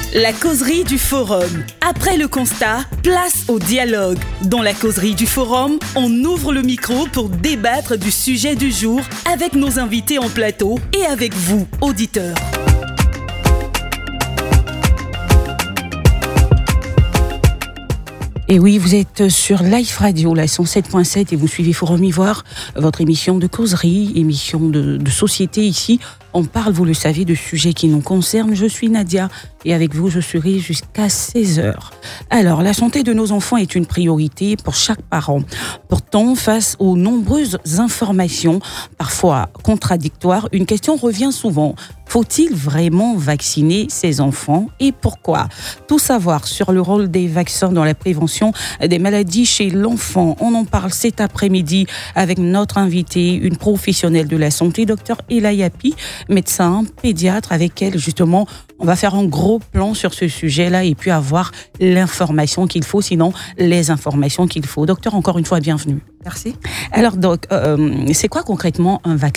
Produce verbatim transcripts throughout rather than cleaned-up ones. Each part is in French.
La causerie du forum. Après le constat, place au dialogue. Dans la causerie du forum, on ouvre le micro pour débattre du sujet du jour avec nos invités en plateau et avec vous, auditeurs. Et oui, vous êtes sur Life Radio, la cent sept point sept, et vous suivez Forum Ivoire, votre émission de causerie, émission de, de société ici. On parle, vous le savez, de sujets qui nous concernent. Je suis Nadia et avec vous, je serai jusqu'à seize heures. Alors, la santé de nos enfants est une priorité pour chaque parent. Pourtant, face aux nombreuses informations, parfois contradictoires, une question revient souvent. Faut-il vraiment vacciner ses enfants et pourquoi ? Tout savoir sur le rôle des vaccins dans la prévention des maladies chez l'enfant. On en parle cet après-midi avec notre invitée, une professionnelle de la santé, docteur Ella Yapi, médecin, pédiatre, avec elle justement, on va faire un gros plan sur ce sujet-là et puis avoir l'information qu'il faut, sinon les informations qu'il faut. Docteur, encore une fois, bienvenue. Merci. Alors, donc, euh, c'est quoi concrètement un vaccin ?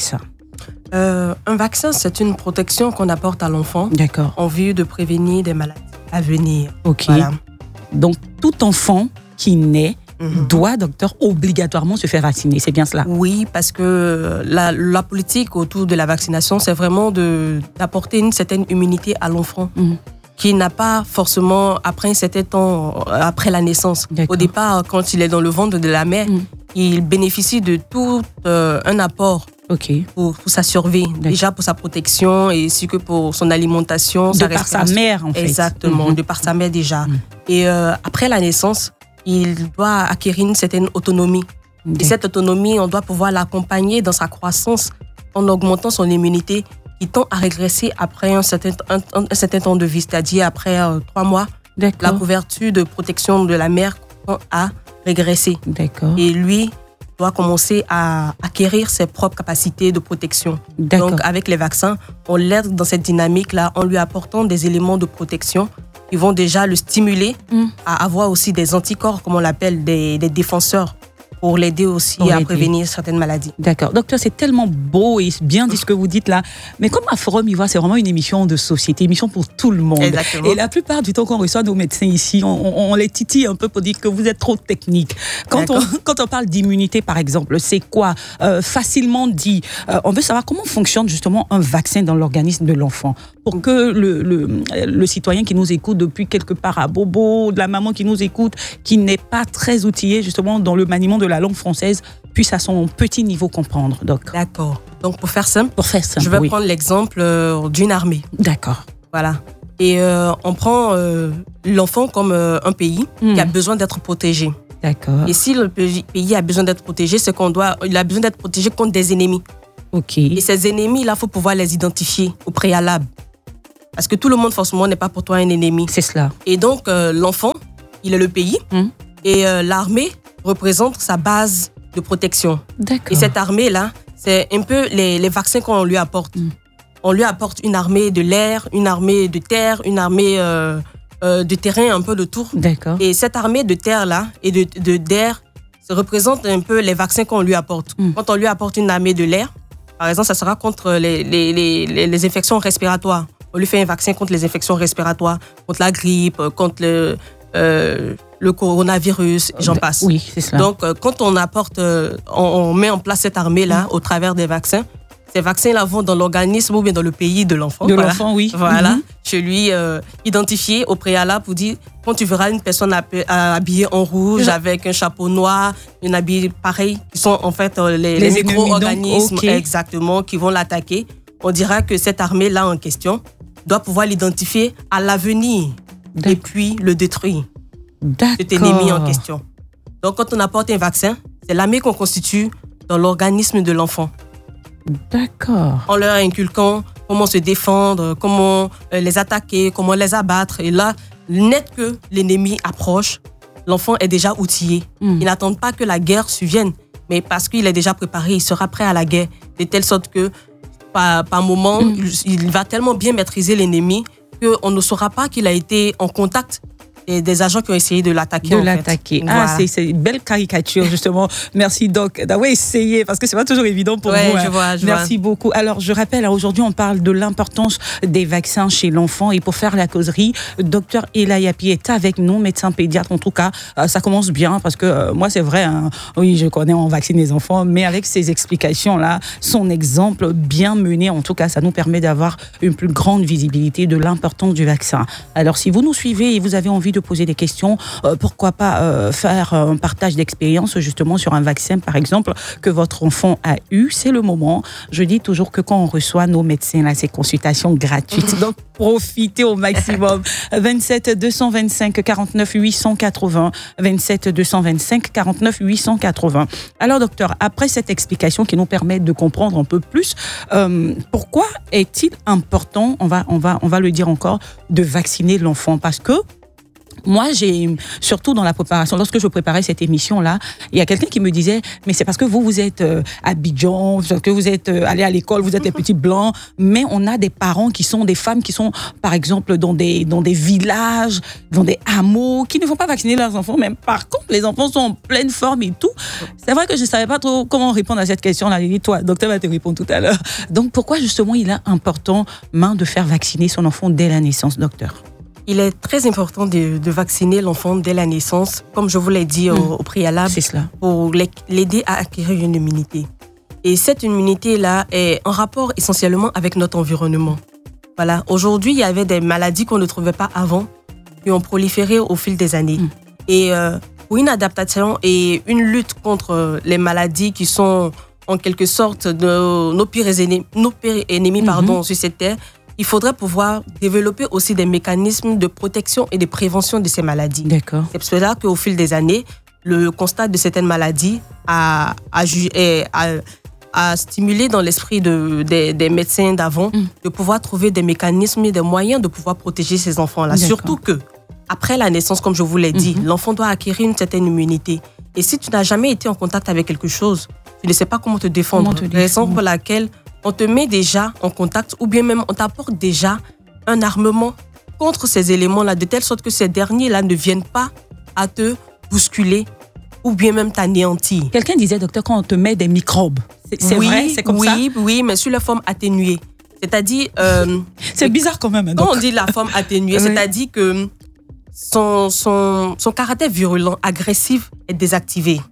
Euh, un vaccin, c'est une protection qu'on apporte à l'enfant. D'accord. En vue de prévenir des maladies à venir. Ok. Voilà. Donc, tout enfant qui naît Mm-hmm. doit, docteur, obligatoirement se faire vacciner. C'est bien cela? Oui, parce que la, la politique autour de la vaccination, c'est vraiment de, d'apporter une certaine immunité à l'enfant. Mm-hmm. Qui n'a pas forcément, après un certain temps, après la naissance. D'accord. Au départ, quand il est dans le ventre de la mère, mm-hmm. il bénéficie de tout euh, un apport. Okay. Pour, pour sa survie, D'accord. déjà pour sa protection et ainsi que pour son alimentation. De sa par sa mère, en fait. Exactement, mm-hmm. de par sa mère déjà. Mm-hmm. Et euh, après la naissance, il doit acquérir une certaine autonomie. D'accord. Et cette autonomie, on doit pouvoir l'accompagner dans sa croissance en augmentant son immunité qui tend à régresser après un certain, un, un certain temps de vie, c'est-à-dire après euh, trois mois. D'accord. La couverture de protection de la mère tend à régresser. D'accord. Et lui doit commencer à acquérir ses propres capacités de protection. D'accord. Donc, avec les vaccins, on l'aide dans cette dynamique-là en lui apportant des éléments de protection qui vont déjà le stimuler mmh. à avoir aussi des anticorps, comme on l'appelle, des, des défenseurs, pour l'aider aussi pour à l'aider. prévenir certaines maladies. D'accord. Docteur, c'est tellement beau et bien dit ce que vous dites là. Mais comme à Forum Ivoire, c'est vraiment une émission de société, émission pour tout le monde. Exactement. Et la plupart du temps, quand on reçoit nos médecins ici, on, on, on les titille un peu pour dire que vous êtes trop technique. Quand, on, quand on parle d'immunité, par exemple, c'est quoi ? euh, Facilement dit. Euh, on veut savoir comment fonctionne justement un vaccin dans l'organisme de l'enfant. Pour que le, le, le citoyen qui nous écoute depuis quelque part à Bobo, de la maman qui nous écoute, qui n'est pas très outillé justement dans le maniement de la langue française, puisse à son petit niveau comprendre. Donc. D'accord. Donc pour faire simple, pour faire simple je vais oui. prendre l'exemple euh, d'une armée. D'accord. Voilà. Et euh, on prend euh, l'enfant comme euh, un pays mmh. qui a besoin d'être protégé. D'accord. Et si le pays a besoin d'être protégé, c'est qu'on doit, il a besoin d'être protégé contre des ennemis. Ok. Et ces ennemis-là, il faut pouvoir les identifier au préalable. Parce que tout le monde, forcément, n'est pas pour toi un ennemi. C'est cela. Et donc, euh, l'enfant, il est le pays. Mmh. Et euh, l'armée représente sa base de protection. D'accord. Et cette armée-là, c'est un peu les, les vaccins qu'on lui apporte. Mmh. On lui apporte une armée de l'air, une armée de terre, une armée euh, euh, de terrain, un peu de tout. D'accord. Et cette armée de terre-là et de, de, d'air, ça représente un peu les vaccins qu'on lui apporte. Mmh. Quand on lui apporte une armée de l'air, par exemple, ça sera contre les, les, les, les infections respiratoires. On lui fait un vaccin contre les infections respiratoires, contre la grippe, contre le, euh, le coronavirus, j'en passe. Oui, c'est cela. Donc, euh, quand on apporte, euh, on, on met en place cette armée-là mmh. au travers des vaccins, ces vaccins-là vont dans l'organisme ou bien dans le pays de l'enfant. De voilà. l'enfant, oui. Voilà. Mmh. Chez lui, euh, identifié au préalable pour dire, quand tu verras une personne habillée en rouge, mmh. avec un chapeau noir, une habillée pareille, qui sont en fait les, les, les micro-organismes okay. exactement qui vont l'attaquer, on dira que cette armée-là en question doit pouvoir l'identifier à l'avenir D'accord. et puis le détruire. D'accord. Cet ennemi en question. Donc, quand on apporte un vaccin, c'est l'armée qu'on constitue dans l'organisme de l'enfant. D'accord. En leur inculquant comment se défendre, comment les attaquer, comment les abattre. Et là, net que l'ennemi approche, l'enfant est déjà outillé. Mm. Il n'attend pas que la guerre survienne, mais parce qu'il est déjà préparé, il sera prêt à la guerre. De telle sorte que, par, par moment, mm. il, il va tellement bien maîtriser l'ennemi qu'on ne saura pas qu'il a été en contact des, des agents qui ont essayé de l'attaquer. De en l'attaquer. Fait. Ah, voilà. c'est, c'est une belle caricature, justement. Merci, Doc, d'avoir essayé, parce que c'est pas toujours évident pour ouais, vous. Je hein. vois, je Merci vois. beaucoup. Alors, je rappelle, aujourd'hui, on parle de l'importance des vaccins chez l'enfant. Et pour faire la causerie, docteur Ella Yapi est avec nous, médecin pédiatre. En tout cas, euh, ça commence bien, parce que euh, moi, c'est vrai, hein, oui, je connais, on vaccine les enfants, mais avec ces explications-là, son exemple bien mené, en tout cas, ça nous permet d'avoir une plus grande visibilité de l'importance du vaccin. Alors, si vous nous suivez et vous avez envie de poser des questions, euh, pourquoi pas euh, faire un partage d'expérience justement sur un vaccin, par exemple, que votre enfant a eu, c'est le moment. Je dis toujours que quand on reçoit nos médecins, là, c'est consultation gratuite. Donc, profitez au maximum. vingt-sept deux cent vingt-cinq quarante-neuf huit cent quatre-vingts. vingt-sept deux cent vingt-cinq quarante-neuf huit cent quatre-vingts. Alors, docteur, après cette explication qui nous permet de comprendre un peu plus, euh, pourquoi est-il important, on va, on va, on va le dire encore, de vacciner l'enfant? Parce que moi, j'ai, surtout dans la préparation, lorsque je préparais cette émission-là, il y a quelqu'un qui me disait, mais c'est parce que vous, vous êtes euh, à Abidjan, parce que vous êtes euh, allé à l'école, vous êtes les petits blancs, mais on a des parents qui sont des femmes qui sont, par exemple, dans des, dans des villages, dans des hameaux, qui ne vont pas vacciner leurs enfants, mais par contre, les enfants sont en pleine forme et tout. C'est vrai que je ne savais pas trop comment répondre à cette question-là. J'ai dit, toi, docteur va te répondre tout à l'heure. Donc, pourquoi justement il est important main de faire vacciner son enfant dès la naissance, docteur? Il est très important de, de vacciner l'enfant dès la naissance, comme je vous l'ai dit mmh. au, au préalable, c'est cela. Pour l'aider à acquérir une immunité. Et cette immunité-là est en rapport essentiellement avec notre environnement. Voilà. Aujourd'hui, il y avait des maladies qu'on ne trouvait pas avant, qui ont proliféré au fil des années. Mmh. Et euh, pour une adaptation et une lutte contre les maladies qui sont en quelque sorte de, nos pires ennemis, nos pires ennemis mmh. pardon, sur cette terre, il faudrait pouvoir développer aussi des mécanismes de protection et de prévention de ces maladies. D'accord. C'est pour cela qu'au fil des années, le constat de certaines maladies a, a, a, a stimulé dans l'esprit de, de, des médecins d'avant mmh. de pouvoir trouver des mécanismes et des moyens de pouvoir protéger ces enfants-là. D'accord. Surtout que, après la naissance, comme je vous l'ai dit, mmh. l'enfant doit acquérir une certaine immunité. Et si tu n'as jamais été en contact avec quelque chose, tu ne sais pas comment te défendre. C'est la raison pour laquelle on te met déjà en contact ou bien même on t'apporte déjà un armement contre ces éléments-là, de telle sorte que ces derniers-là ne viennent pas à te bousculer ou bien même t'anéantir. Quelqu'un disait, docteur, quand on te met des microbes, c'est, c'est oui, vrai, c'est comme oui, ça? Oui, oui, mais sous la forme atténuée. C'est-à-dire... Euh, c'est bizarre quand même. Quand on dit la forme atténuée, oui. c'est-à-dire que son, son, son caractère virulent, agressif est désactivé.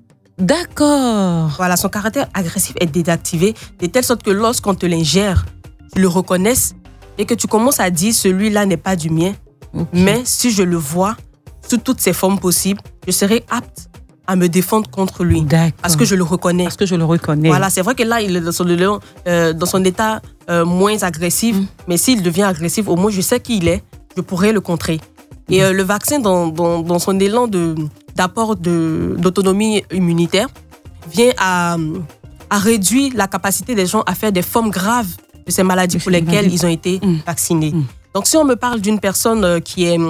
D'accord. Voilà, son caractère agressif est désactivé de telle sorte que lorsqu'on te l'ingère, tu le reconnaisses et que tu commences à dire celui-là n'est pas du mien. Okay. Mais si je le vois sous toutes ses formes possibles, je serai apte à me défendre contre lui. D'accord. Parce que je le reconnais. Parce que je le reconnais. Voilà, c'est vrai que là, il est dans son, euh, dans son état euh, moins agressif, mm. mais s'il devient agressif, au moins je sais qui il est, je pourrai le contrer. Mm. Et euh, le vaccin, dans, dans, dans son élan de... d'apport de, d'autonomie immunitaire, vient à, à réduire la capacité des gens à faire des formes graves de ces maladies pour lesquelles ils ont été mmh. vaccinés. Mmh. Donc, si on me parle d'une personne qui est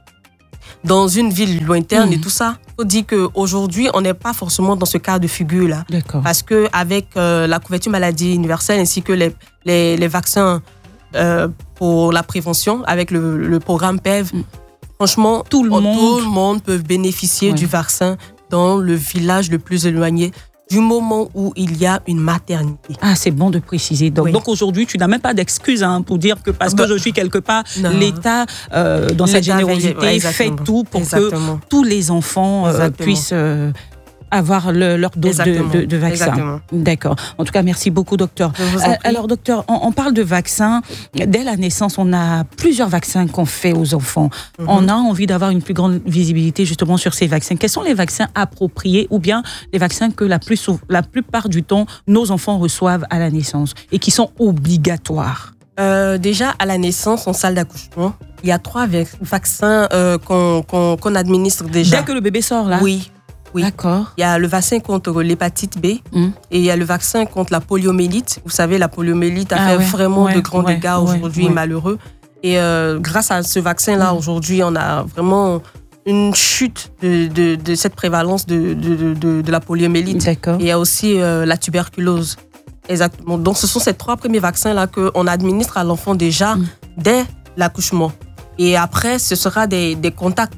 dans une ville lointaine mmh. et tout ça, il faut dire qu'aujourd'hui, on n'est pas forcément dans ce cas de figure-là. D'accord. Parce qu'avec euh, la couverture maladie universelle ainsi que les, les, les vaccins euh, pour la prévention, avec le, le programme P E V, mmh. franchement, tout le, tout monde. le monde peut bénéficier ouais. du vaccin dans le village le plus éloigné du moment où il y a une maternité. Ah, c'est bon de préciser. Donc, oui. donc aujourd'hui, tu n'as même pas d'excuse hein, pour dire que parce bah, que je suis quelque part, non. l'État, euh, dans sa générosité, ouais, fait tout pour exactement. que tous les enfants euh, puissent... Euh, avoir le, leur dose de, de, de vaccin. Exactement. D'accord. En tout cas, merci beaucoup, docteur. Euh, alors, docteur, on, on parle de vaccins. Dès la naissance, on a plusieurs vaccins qu'on fait aux enfants. Mm-hmm. On a envie d'avoir une plus grande visibilité justement sur ces vaccins. Quels sont les vaccins appropriés ou bien les vaccins que la, plus, la plupart du temps, nos enfants reçoivent à la naissance et qui sont obligatoires? Euh, déjà, à la naissance, en salle d'accouchement, il y a trois vaccins euh, qu'on, qu'on, qu'on administre déjà. Dès que le bébé sort, là? Oui. Oui. D'accord. Il y a le vaccin contre l'hépatite B mm. et il y a le vaccin contre la poliomyélite. Vous savez, la poliomyélite a ah fait ouais, vraiment ouais, de grands ouais, dégâts ouais, aujourd'hui, ouais. malheureux. Et euh, grâce à ce vaccin-là, mm. aujourd'hui, on a vraiment une chute de, de, de cette prévalence de, de, de, de la poliomyélite. D'accord. Et il y a aussi euh, la tuberculose. Exactement. Donc, ce sont ces trois premiers vaccins-là qu'on administre à l'enfant déjà mm. dès l'accouchement. Et après, ce sera des, des contacts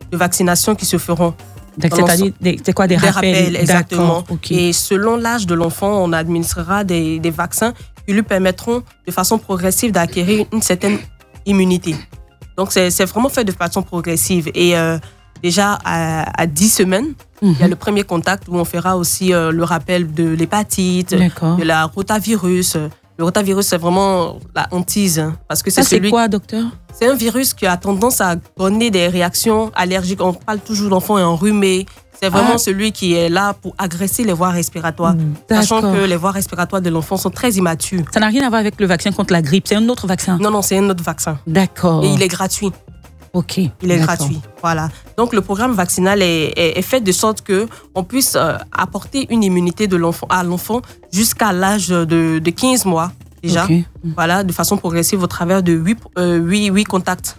de vaccination qui se feront. C'est-à-dire, c'est quoi des, des rappels, rappels exactement. Okay. Et selon l'âge de l'enfant, on administrera des, des vaccins qui lui permettront de façon progressive d'acquérir une certaine immunité. Donc, c'est, c'est vraiment fait de façon progressive. Et euh, déjà, à, à dix semaines, mm-hmm. il y a le premier contact où on fera aussi euh, le rappel de l'hépatite, D'accord. de la rotavirus. Le rotavirus, c'est vraiment la hantise. Hein, parce que c'est Ça, celui... c'est quoi, docteur? C'est un virus qui a tendance à donner des réactions allergiques. On parle toujours d'enfants enrhumés. C'est vraiment ah. celui qui est là pour agresser les voies respiratoires. D'accord. Sachant que les voies respiratoires de l'enfant sont très immatures. Ça n'a rien à voir avec le vaccin contre la grippe. C'est un autre vaccin? Non, non, c'est un autre vaccin. D'accord. Et il est gratuit. Ok. Il est D'accord. gratuit. Voilà. Donc, le programme vaccinal est, est, est fait de sorte qu'on puisse euh, apporter une immunité de l'enfant, à l'enfant jusqu'à l'âge de, de quinze mois. Déjà, okay. voilà, de façon progressive au travers de huit, euh, huit, huit contacts.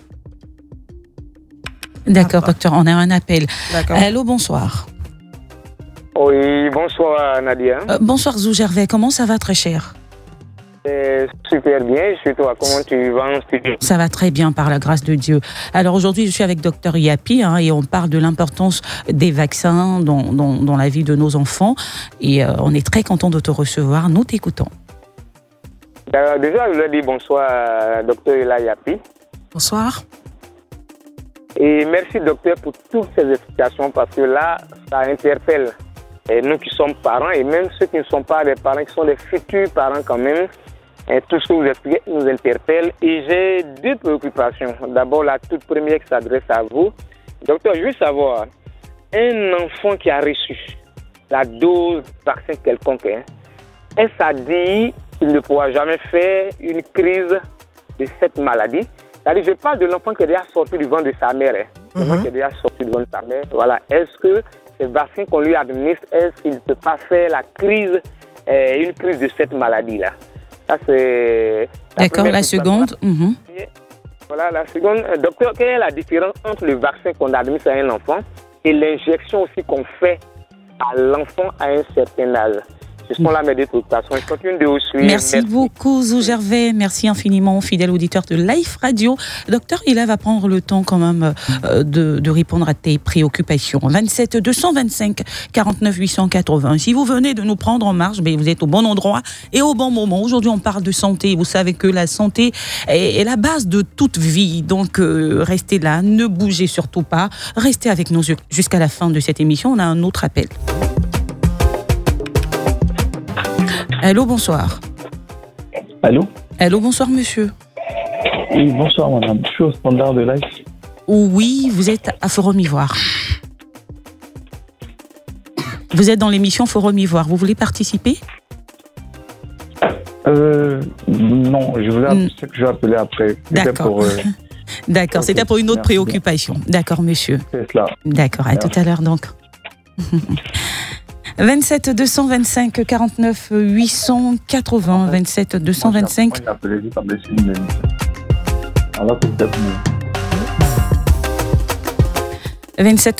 D'accord, docteur, on a un appel. D'accord. Allô, bonsoir. Oui, bonsoir Nadia. Euh, bonsoir Zou Gervais, comment ça va très cher? C'est super bien, je suis toi, comment tu vas en studio? Ça va très bien par la grâce de Dieu. Alors aujourd'hui, je suis avec docteur Yapi hein, et on parle de l'importance des vaccins dans, dans, dans la vie de nos enfants. Et euh, on est très content de te recevoir, nous t'écoutons. Déjà, je voulais dire bonsoir à docteur Ella Yapi. Bonsoir. Et merci, docteur, pour toutes ces explications, parce que là, ça interpelle et nous qui sommes parents, et même ceux qui ne sont pas des parents, qui sont des futurs parents quand même. Et tout ce que vous expliquez nous interpelle. Et j'ai deux préoccupations. D'abord, la toute première qui s'adresse à vous. Docteur, je veux savoir, un enfant qui a reçu la dose de vaccin quelconque, hein, est-ce ça dit qu'il ne pourra jamais faire une crise de cette maladie? C'est-à-dire, je parle de l'enfant qui est déjà sorti du ventre de sa mère. Hein. Mm-hmm. L'enfant qui est déjà sorti du ventre de sa mère. Voilà. Est-ce que ces vaccins qu'on lui administre, est-ce qu'il ne peut pas faire la crise, euh, une crise de cette maladie-là? Ça, c'est... La D'accord, la seconde. Mm-hmm. Voilà, la seconde. Docteur, quelle est la différence entre le vaccin qu'on administre à un enfant et l'injection aussi qu'on fait à l'enfant à un certain âge? Ce sont là mes deux préoccupations. Je continue de vous suivre. Merci, Merci. beaucoup, Zou Gervais. Merci infiniment, fidèle auditeur de Life Radio. Docteur Ella va prendre le temps quand même euh, de, de répondre à tes préoccupations. vingt-sept deux cent vingt-cinq quarante-neuf huit cent quatre-vingts. Si vous venez de nous prendre en marche, ben vous êtes au bon endroit et au bon moment. Aujourd'hui, on parle de santé. Vous savez que la santé est, est la base de toute vie. Donc, euh, restez là, ne bougez surtout pas. Restez avec nous jusqu'à la fin de cette émission. On a un autre appel. Allô, bonsoir. Allô Allô, bonsoir, monsieur. Oui, bonsoir, madame. Je suis au standard de live. Oui, vous êtes à Forum Ivoire. Vous êtes dans l'émission Forum Ivoire. Vous voulez participer? Euh, non, je voulais appeler, mm. je vais appeler après. D'accord. Pour, euh... D'accord, c'était pour une autre Merci préoccupation. Bien. D'accord, monsieur. C'est cela. D'accord, à Merci. Tout à l'heure donc. vingt-sept deux cent vingt-cinq quarante-neuf huit cent quatre-vingts. vingt-sept deux cent vingt-cinq. Moi, j'ai appelé juste après une émission. Alors, c'est peut-être mieux. vingt-sept